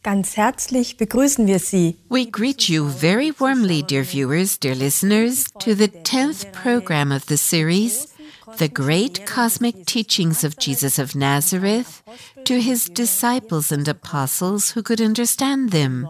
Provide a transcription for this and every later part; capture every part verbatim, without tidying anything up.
Ganz herzlich begrüßen wir Sie. We greet you very warmly, dear viewers, dear listeners, to the tenth program of the series, The Great Cosmic Teachings of Jesus of Nazareth, to his disciples and apostles who could understand them.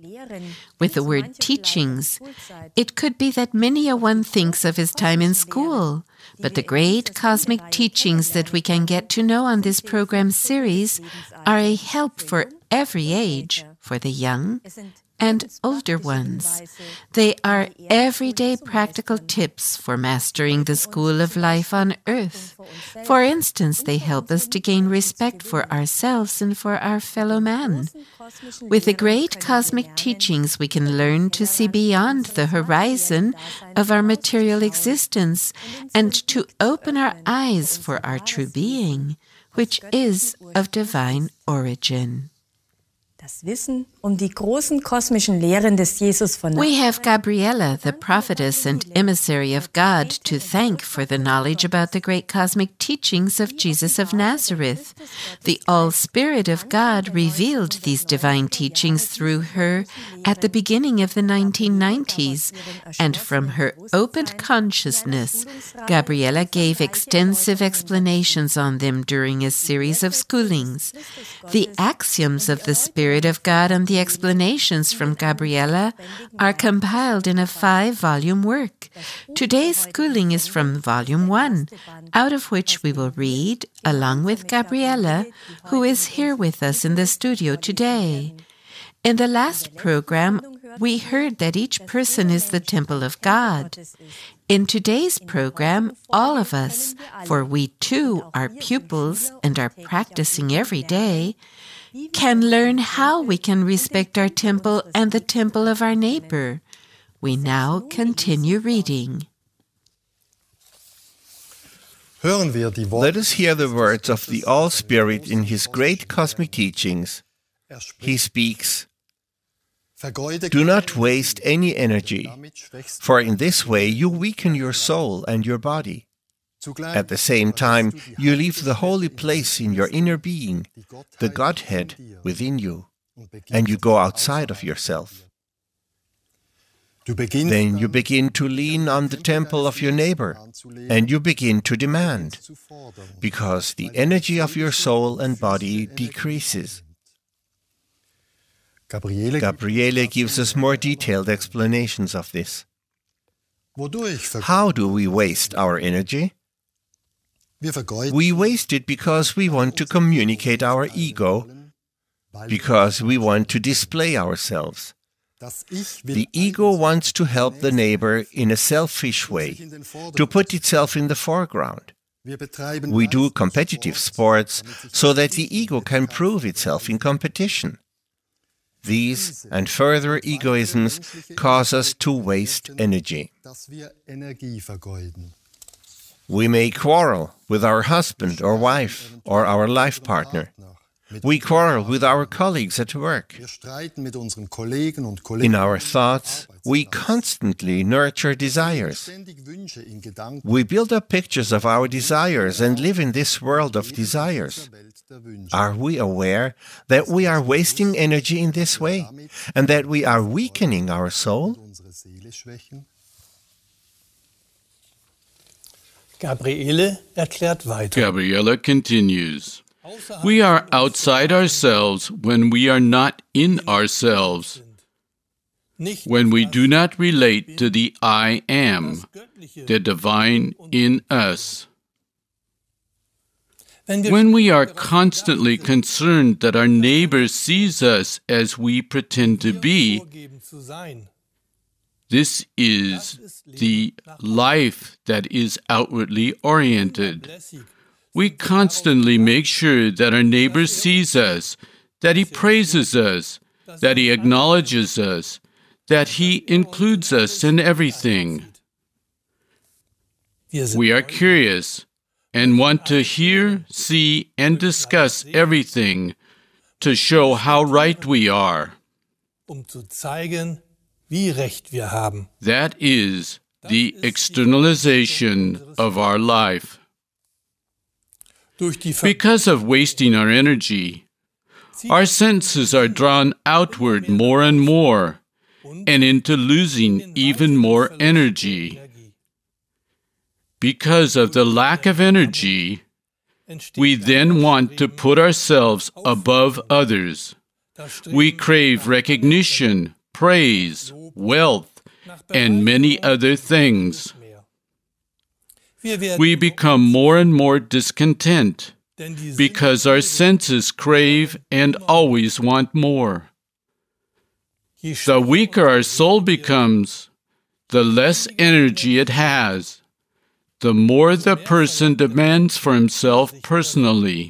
With the word teachings, it could be that many a one thinks of his time in school, but the great cosmic teachings that we can get to know on this program series are a help for every age, for the young and older ones. They are everyday practical tips for mastering the school of life on earth. For instance, they help us to gain respect for ourselves and for our fellow man. With the great cosmic teachings, we can learn to see beyond the horizon of our material existence and to open our eyes for our true being, which is of divine origin. Das Wissen um die großen kosmischen Lehren des Jesus von We have Gabriella, the prophetess and emissary of God, to thank for the knowledge about the great cosmic teachings of Jesus of Nazareth. The All-Spirit of God revealed these divine teachings through her at the beginning of the nineteen nineties, and from her opened consciousness, Gabriella gave extensive explanations on them during a series of schoolings. The axioms of the Spirit of God and the explanations from Gabriella are compiled in a five-volume work. Today's schooling is from Volume one, out of which we will read, along with Gabriella, who is here with us in the studio today. In the last program, we heard that each person is the temple of God. In today's program, all of us, for we too are pupils and are practicing every day, can learn how we can respect our temple and the temple of our neighbor. We now continue reading. Let us hear the words of the All-Spirit in his great cosmic teachings. He speaks, "Do not waste any energy, for in this way you weaken your soul and your body. At the same time, you leave the holy place in your inner being, the Godhead within you, and you go outside of yourself. Then you begin to lean on the temple of your neighbor, and you begin to demand, because the energy of your soul and body decreases." Gabriele gives us more detailed explanations of this. How do we waste our energy? We waste it because we want to communicate our ego, because we want to display ourselves. The ego wants to help the neighbor in a selfish way, to put itself in the foreground. We do competitive sports so that the ego can prove itself in competition. These and further egoisms cause us to waste energy. We may quarrel with our husband or wife or our life partner. We quarrel with our colleagues at work. In our thoughts, we constantly nurture desires. We build up pictures of our desires and live in this world of desires. Are we aware that we are wasting energy in this way and that we are weakening our soul? Gabriele erklärt weiter. Gabriella continues. We are outside ourselves when we are not in ourselves, when we do not relate to the I Am, the divine in us. When we are constantly concerned that our neighbor sees us as we pretend to be, this is the life that is outwardly oriented. We constantly make sure that our neighbor sees us, that he praises us, that he acknowledges us, that he includes us in everything. We are curious and want to hear, see, and discuss everything to show how right we are. That is the externalization of our life. Because of wasting our energy, our senses are drawn outward more and more and into losing even more energy. Because of the lack of energy, we then want to put ourselves above others. We crave recognition, praise, wealth, and many other things. We become more and more discontent because our senses crave and always want more. The weaker our soul becomes, the less energy it has, the more the person demands for himself personally.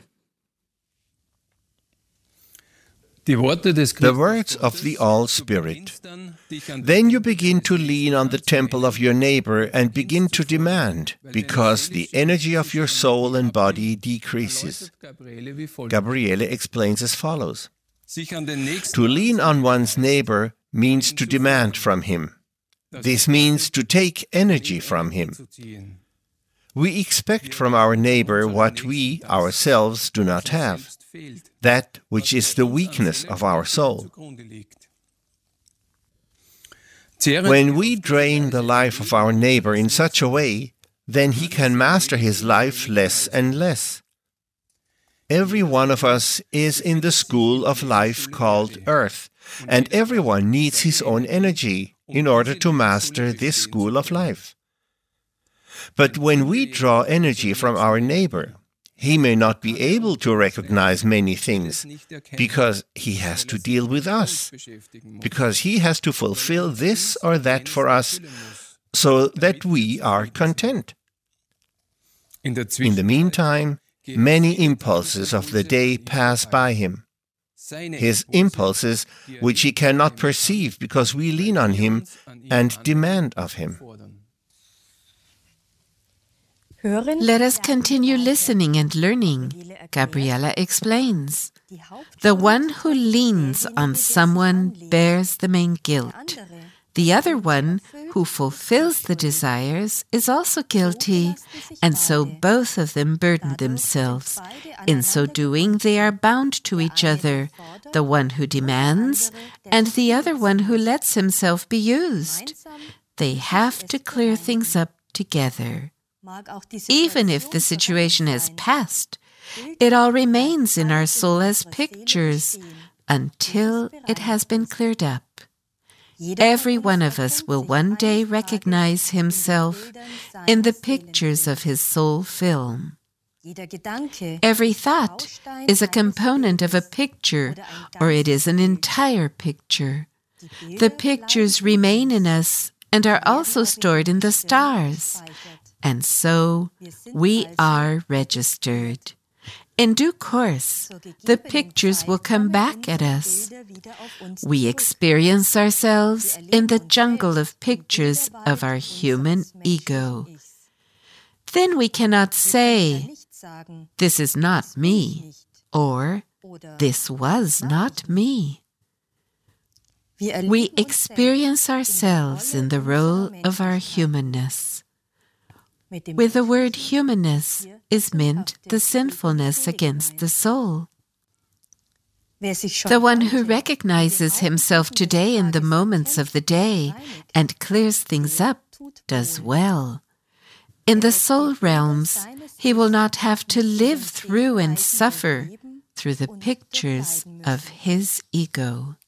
The words of the All-Spirit. Then you begin to lean on the temple of your neighbor and begin to demand, because the energy of your soul and body decreases. Gabriele explains as follows. To lean on one's neighbor means to demand from him. This means to take energy from him. We expect from our neighbor what we ourselves do not have, that which is the weakness of our soul. When we drain the life of our neighbor in such a way, then he can master his life less and less. Every one of us is in the school of life called Earth, and everyone needs his own energy in order to master this school of life. But when we draw energy from our neighbor, he may not be able to recognize many things because he has to deal with us, because he has to fulfill this or that for us so that we are content. In the meantime, many impulses of the day pass by him. His impulses which he cannot perceive because we lean on him and demand of him. Let us continue listening and learning. Gabriele explains. The one who leans on someone bears the main guilt. The other one, who fulfills the desires, is also guilty, and so both of them burden themselves. In so doing, they are bound to each other, the one who demands and the other one who lets himself be used. They have to clear things up together. Even if the situation has passed, it all remains in our soul as pictures until it has been cleared up. Every one of us will one day recognize himself in the pictures of his soul film. Every thought is a component of a picture, or it is an entire picture. The pictures remain in us and are also stored in the stars. And so we are registered. In due course, the pictures will come back at us. We experience ourselves in the jungle of pictures of our human ego. Then we cannot say, "This is not me," or "This was not me." We experience ourselves in the role of our humanness. With the word humanness is meant the sinfulness against the soul. The one who recognizes himself today in the moments of the day and clears things up does well. In the soul realms, he will not have to live through and suffer through the pictures of his ego.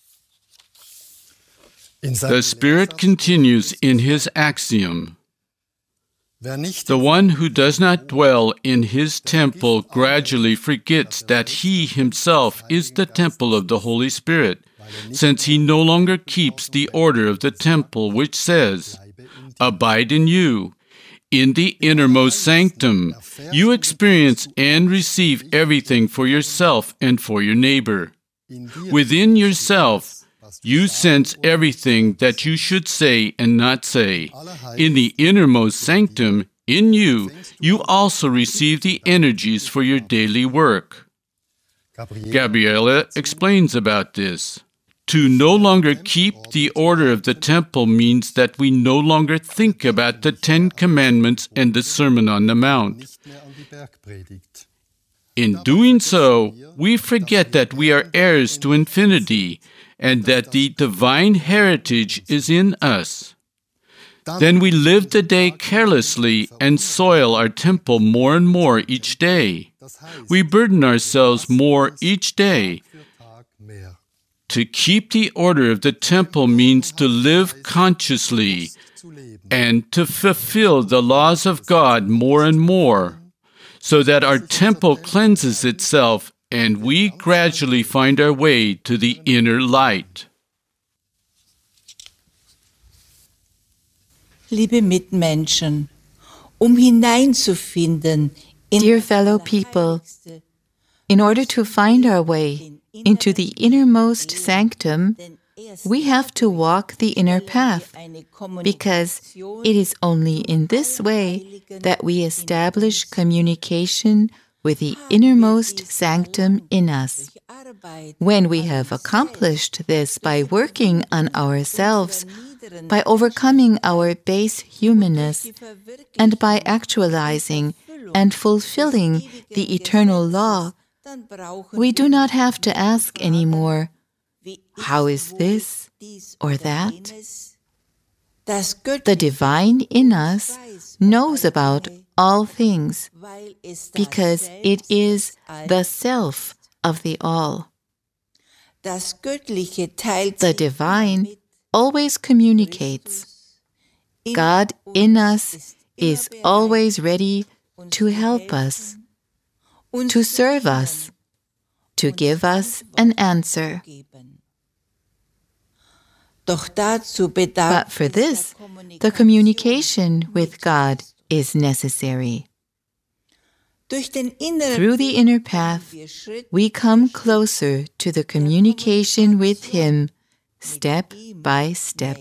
The Spirit continues in his axiom. The one who does not dwell in his temple gradually forgets that he himself is the temple of the Holy Spirit, since he no longer keeps the order of the temple which says, "Abide in you." In the innermost sanctum, you experience and receive everything for yourself and for your neighbor. Within yourself, you sense everything that you should say and not say. In the innermost sanctum, in you, you also receive the energies for your daily work. Gabriele explains about this. To no longer keep the order of the temple means that we no longer think about the Ten Commandments and the Sermon on the Mount. In doing so, we forget that we are heirs to infinity and that the divine heritage is in us. Then we live the day carelessly and soil our temple more and more each day. We burden ourselves more each day. To keep the order of the temple means to live consciously and to fulfill the laws of God more and more, so that our temple cleanses itself and we gradually find our way to the inner light. Liebe Mitmenschen, um hineinzufinden in Dear fellow people, in order to find our way into the innermost sanctum, we have to walk the inner path, because it is only in this way that we establish communication with the innermost sanctum in us. When we have accomplished this by working on ourselves, by overcoming our base humanness, and by actualizing and fulfilling the eternal law, we do not have to ask anymore, how is this or that? The divine in us knows about all things, because it is the self of the all. The divine always communicates. God in us is always ready to help us, to serve us, to give us an answer. But for this, the communication with God is necessary. Through the inner path, we come closer to the communication with Him, step by step.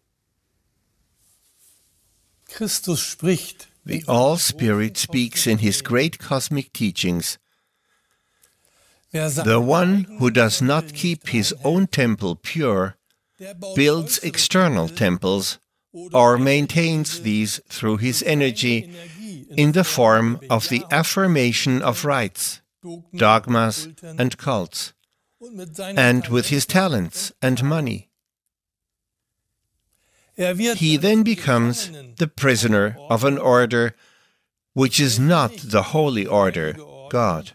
Christus spricht. The All-Spirit speaks in His great cosmic teachings. The one who does not keep his own temple pure builds external temples or maintains these through his energy in the form of the affirmation of rites, dogmas, and cults, and with his talents and money. He then becomes the prisoner of an order which is not the holy order, God.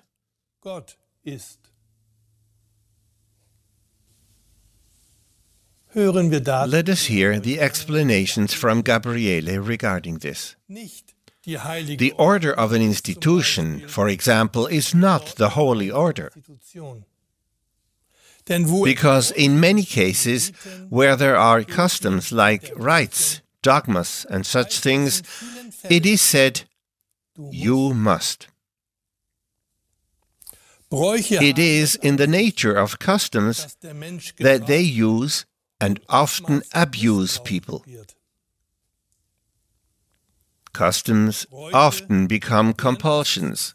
Let us hear the explanations from Gabriele regarding this. The order of an institution, for example, is not the holy order. Because in many cases, where there are customs like rites, dogmas, and such things, it is said, you must. It is in the nature of customs that they use and often abuse people. Customs often become compulsions.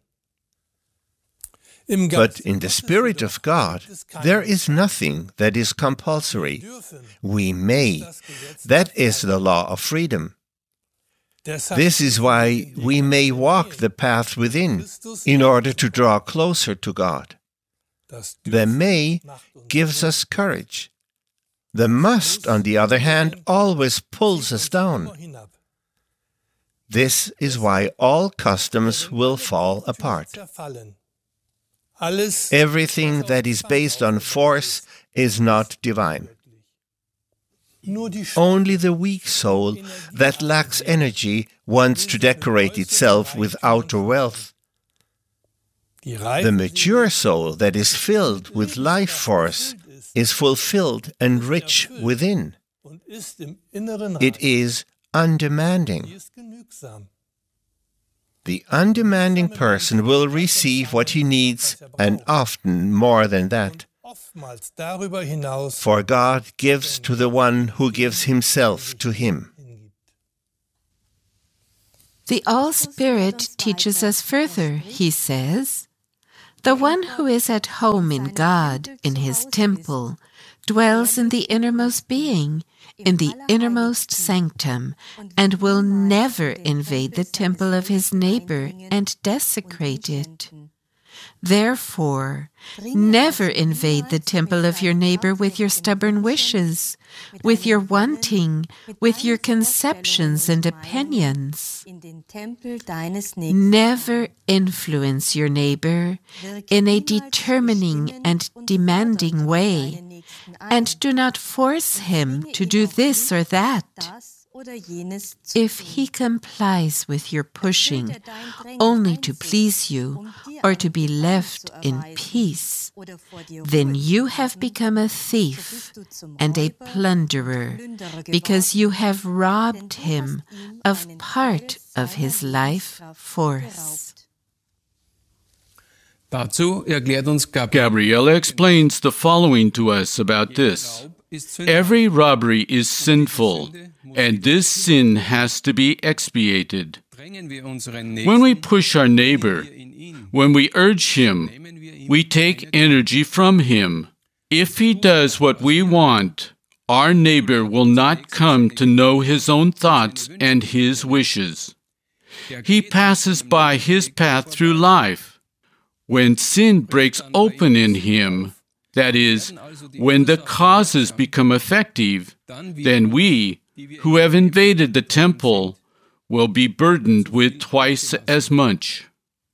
But in the Spirit of God, there is nothing that is compulsory. We may. That is the law of freedom. This is why we may walk the path within, in order to draw closer to God. The may gives us courage. The must, on the other hand, always pulls us down. This is why all customs will fall apart. Everything that is based on force is not divine. Only the weak soul that lacks energy wants to decorate itself with outer wealth. The mature soul that is filled with life force is fulfilled and rich within. It is undemanding. The undemanding person will receive what he needs, and often more than that. For God gives to the one who gives himself to him. The All-Spirit teaches us further, he says, the one who is at home in God, in his temple, dwells in the innermost being, in the innermost sanctum, and will never invade the temple of his neighbor and desecrate it. Therefore, never invade the temple of your neighbor with your stubborn wishes, with your wanting, with your conceptions and opinions. Never influence your neighbor in a determining and demanding way, and do not force him to do this or that. If he complies with your pushing only to please you or to be left in peace, then you have become a thief and a plunderer, because you have robbed him of part of his life force. Gabriela explains the following to us about this. Every robbery is sinful, and this sin has to be expiated. When we push our neighbor, when we urge him, we take energy from him. If he does what we want, our neighbor will not come to know his own thoughts and his wishes. He passes by his path through life. When sin breaks open in him, that is, when the causes become effective, then we, who have invaded the temple, will be burdened with twice as much.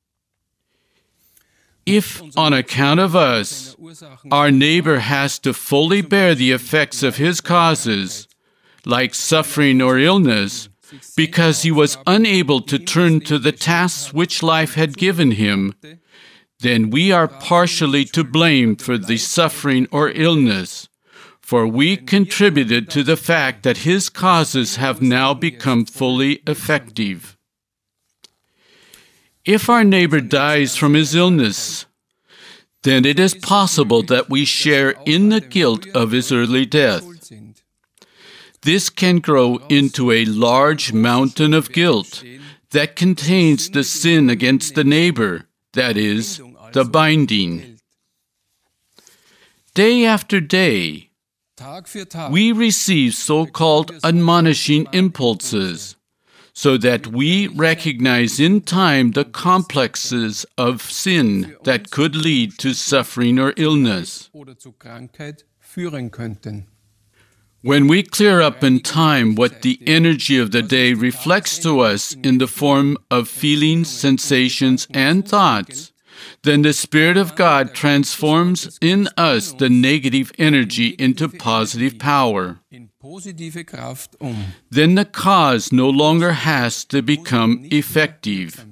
If, on account of us, our neighbor has to fully bear the effects of his causes, like suffering or illness, because he was unable to turn to the tasks which life had given him, then we are partially to blame for the suffering or illness, for we contributed to the fact that his causes have now become fully effective. If our neighbor dies from his illness, then it is possible that we share in the guilt of his early death. This can grow into a large mountain of guilt that contains the sin against the neighbor, that is, the binding. Day after day, we receive so-called admonishing impulses, so that we recognize in time the complexes of sin that could lead to suffering or illness. When we clear up in time what the energy of the day reflects to us in the form of feelings, sensations, and thoughts, then the Spirit of God transforms in us the negative energy into positive power. Then the cause no longer has to become effective.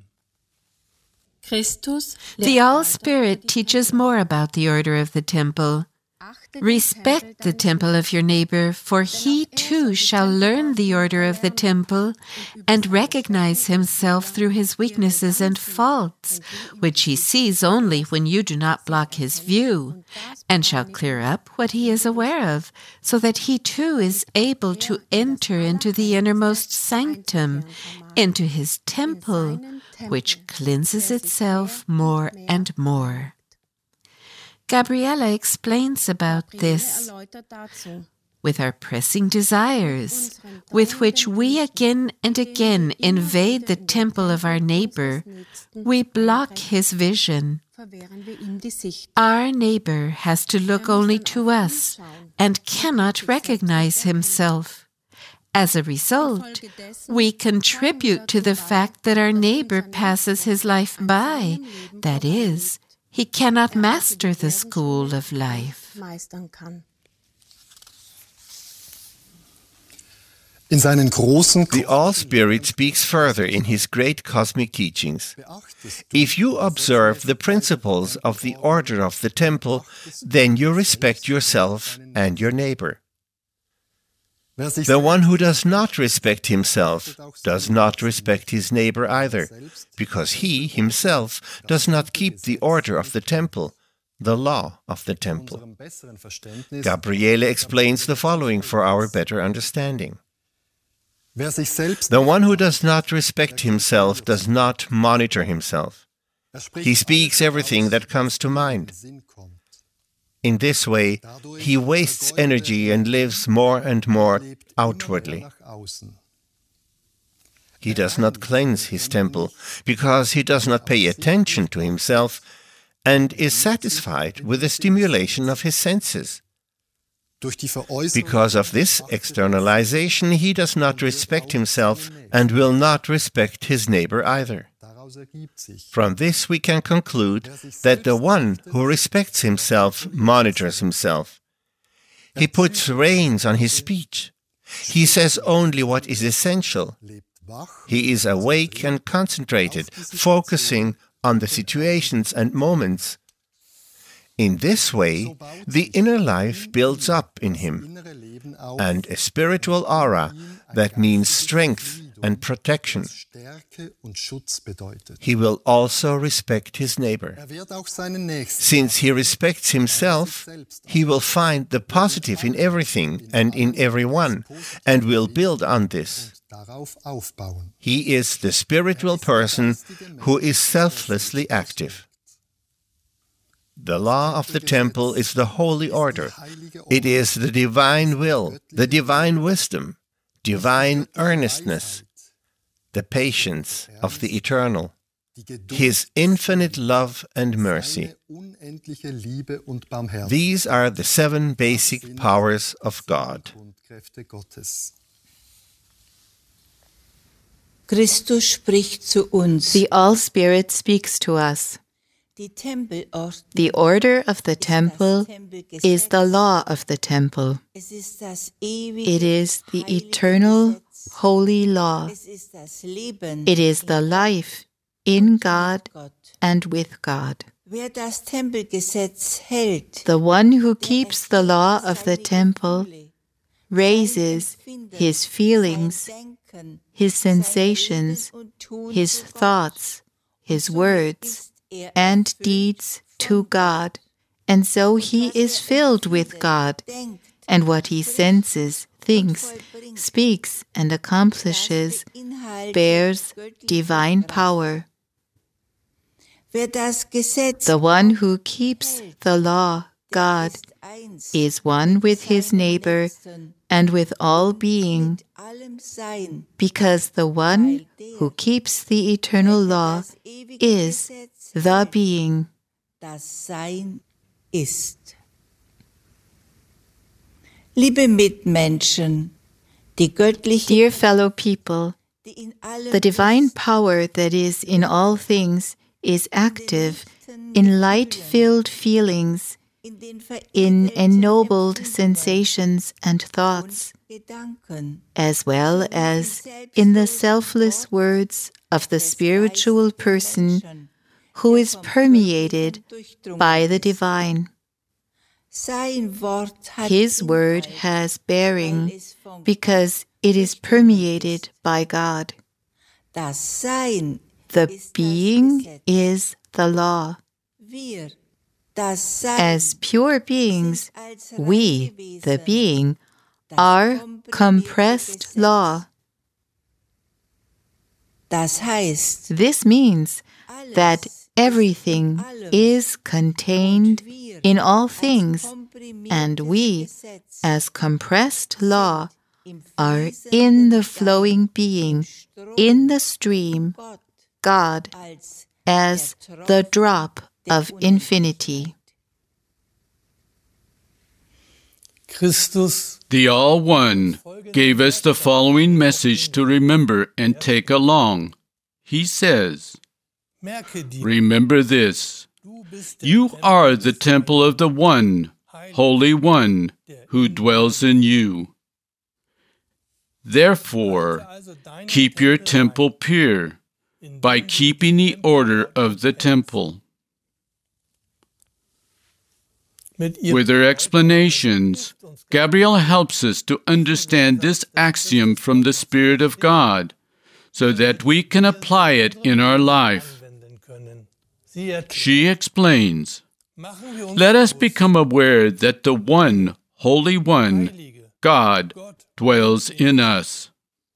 The All-Spirit teaches more about the order of the temple. Respect the temple of your neighbor, for he too shall learn the order of the temple and recognize himself through his weaknesses and faults, which he sees only when you do not block his view, and shall clear up what he is aware of, so that he too is able to enter into the innermost sanctum, into his temple, which cleanses itself more and more. Gabriela explains about this. With our pressing desires, with which we again and again invade the temple of our neighbor, we block his vision. Our neighbor has to look only to us and cannot recognize himself. As a result, we contribute to the fact that our neighbor passes his life by, that is, he cannot master the school of life. The All-Spirit speaks further in his great cosmic teachings. If you observe the principles of the order of the temple, then you respect yourself and your neighbor. The one who does not respect himself does not respect his neighbor either, because he himself does not keep the order of the temple, the law of the temple. Gabriela explains the following for our better understanding. The one who does not respect himself does not monitor himself. He speaks everything that comes to mind. In this way, he wastes energy and lives more and more outwardly. He does not cleanse his temple because he does not pay attention to himself, and is satisfied with the stimulation of his senses. Because of this externalization, he does not respect himself and will not respect his neighbor either. From this we can conclude that the one who respects himself monitors himself. He puts reins on his speech. He says only what is essential. He is awake and concentrated, focusing on the situations and moments. In this way, the inner life builds up in him, and a spiritual aura that means strength and protection. He will also respect his neighbor. Since he respects himself, he will find the positive in everything and in everyone, and will build on this. He is the spiritual person who is selflessly active. The law of the temple is the holy order. It is the divine will, the divine wisdom, divine earnestness, the patience of the eternal, his infinite love and mercy. These are the seven basic powers of God. Christus spricht zu uns. The All-Spirit speaks to us. The order of the temple is the law of the temple. It is the eternal, holy law. It is the life in God and with God. The one who keeps the law of the temple raises his feelings, his sensations, his thoughts, his words, and deeds to God, and so he is filled with God, and what he senses, thinks, speaks, and accomplishes bears divine power. The one who keeps the law, God, is one with his neighbor and with all being, because the one who keeps the eternal law is the being. Liebe Mitmenschen, die göttliche, dear fellow people, the divine power that is in all things is active in light-filled feelings, in ennobled sensations and thoughts, as well as in the selfless words of the spiritual person who is permeated by the divine. His word has bearing because it is permeated by God. The being is the law. As pure beings, we, the being, are compressed law. This means that everything is contained in all things, and we, as compressed law, are in the flowing being, in the stream, God, as the drop of infinity. Christus, the All One, gave us the following message to remember and take along. He says, "Remember this, you are the temple of the One, Holy One, who dwells in you. Therefore, keep your temple pure by keeping the order of the temple." With her explanations, Gabrielle helps us to understand this axiom from the Spirit of God, so that we can apply it in our life. She explains, "Let us become aware that the One, Holy One, God, dwells in us.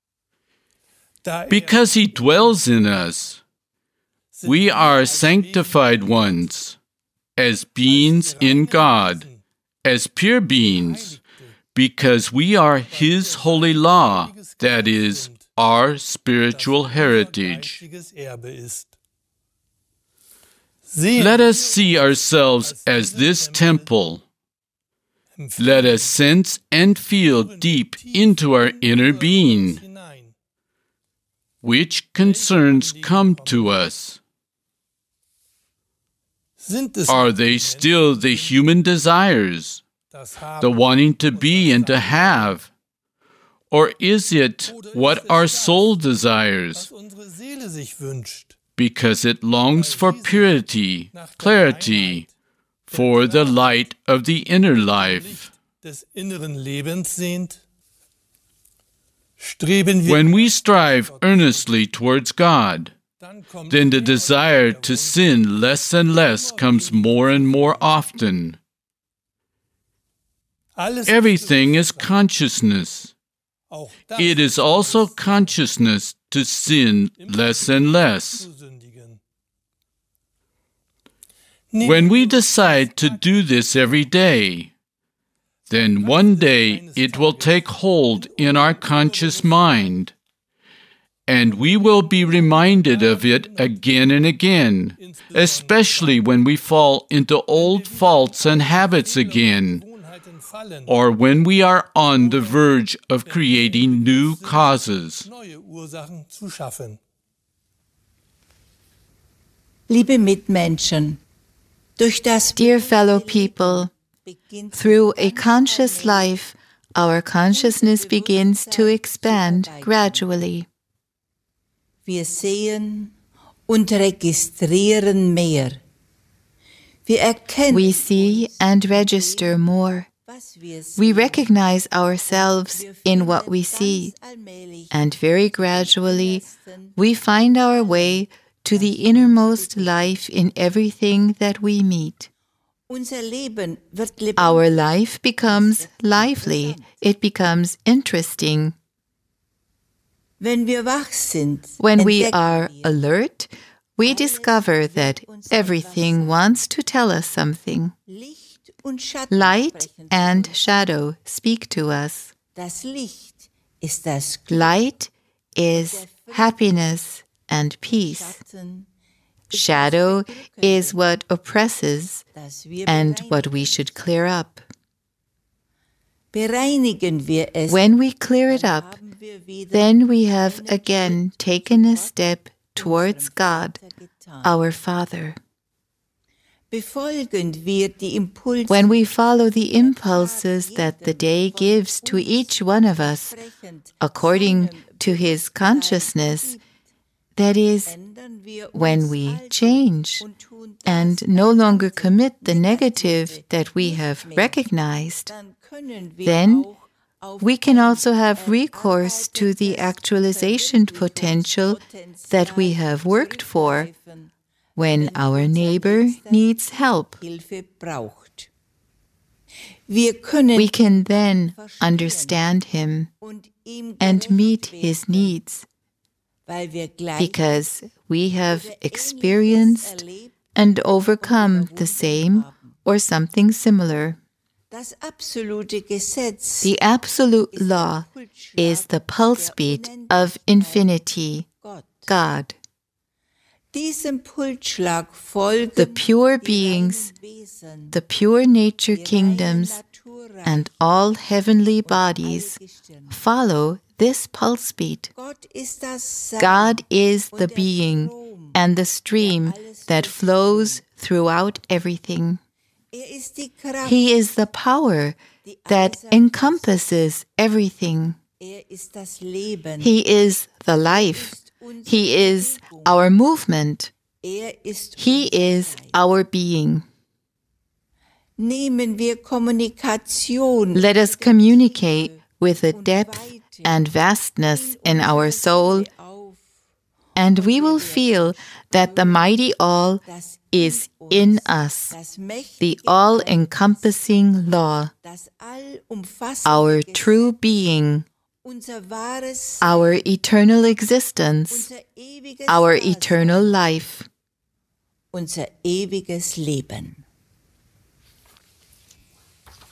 Because He dwells in us, we are sanctified ones, as beings in God, as pure beings, because we are His holy law, that is, our spiritual heritage. Let us see ourselves as this temple. Let us sense and feel deep into our inner being. Which concerns come to us? Are they still the human desires, the wanting to be and to have? Or is it what our soul desires? Because it longs for purity, clarity, for the light of the inner life. When we strive earnestly towards God, then the desire to sin less and less comes more and more often. Everything is consciousness. It is also consciousness to sin less and less. When we decide to do this every day, then one day it will take hold in our conscious mind, and we will be reminded of it again and again, especially when we fall into old faults and habits again, or when we are on the verge of creating new causes. Liebe Mitmenschen, durch das Dear fellow people, through a conscious life, our consciousness begins to expand gradually. Wir sehen und registrieren mehr. Wir erkennen, We see and register more. was wir sehen. We recognize ourselves in what we see, and very gradually we find our way to the innermost life in everything that we meet. Unser Leben wird lebendig. Our life becomes lively. It becomes interesting. Wenn wir wach sind, When we entdecken are wir, alert, we discover that everything wants to tell us something. Licht und Schatten Light sprechen zu and uns. shadow speak to us. Das Licht ist das Glück. Light is happiness and peace. Schatten, Shadow is what oppresses das wir and bereinigen. what we should clear up. Bereinigen wir es, When we clear it up, haben wir wieder then we have again taken a step towards God, getan. our Father. Befolgen wir die Impulse, When we follow the impulses that the day gives to each one of us, entsprechend according to his consciousness, that is, ändern wir when uns we also change und tun das, and no longer commit the negative that we have recognized, dann können wir then auch auf we can also have recourse to the actualization potential that we have worked for zurückgreifen, when our neighbor needs help. Hilfe braucht. Wir können We can then understand him und ihm and gerecht meet werden, his needs weil wir gleich because we have experienced erlebt, and overcome the same or something similar. das absolute Gesetz The absolute law is the pulse beat of infinity, Gott. God. Diesem Pulsschlag folgen The pure die beings, reinen Wesen, the pure nature die reinen kingdoms, Naturreich, and all heavenly bodies alle Gestirne. follow this pulse beat. Gott ist das Sein God is the und der being Strom, and the stream that flows throughout everything. er ist die Kraft, He is the power die that alles encompasses everything. er ist das Leben, He is the life. He is our movement. er ist He unser is Sein. our being. Nehmen wir Kommunikation Let us communicate with the depth and vastness in our soul, auf, and we will feel that the mighty all das is in us, das the mächtige, all-encompassing law, das allumfassende our Gesetz, true being, unser wahres, our eternal existence, unser ewiges our Dasein, eternal life. unser ewiges Leben.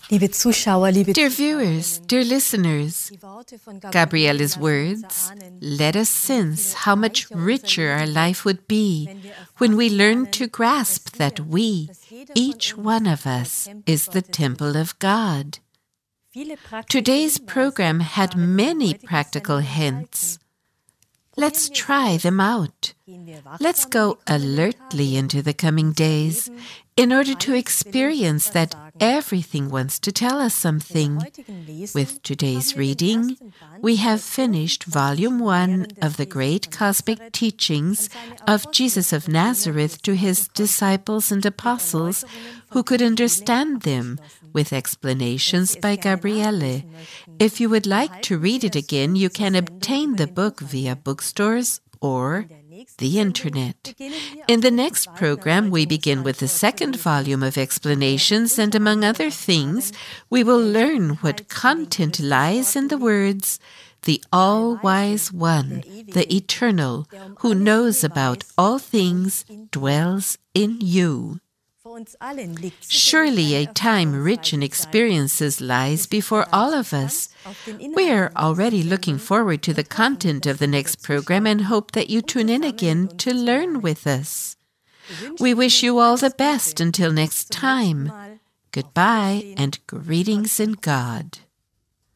Liebe Zuschauer, liebe Dear viewers, dear listeners, Gabriele's words let us sense how much richer our life would be when we learn to grasp that we, each one of us, is the temple of God. Today's program had many practical hints. Let's try them out. Let's go alertly into the coming days in order to experience that everything wants to tell us something. With today's reading, we have finished Volume one of the Great Cosmic Teachings of Jesus of Nazareth to his disciples and apostles who could understand them, with explanations by Gabriele. If you would like to read it again, you can obtain the book via bookstores or the Internet. In the next program, we begin with the second volume of explanations, and among other things, we will learn what content lies in the words, "The All-Wise One, the Eternal, who knows about all things, dwells in you." Surely a time rich in experiences lies before all of us. We are already looking forward to the content of the next program and hope that you tune in again to learn with us. We wish you all the best until next time. Goodbye and greetings in God.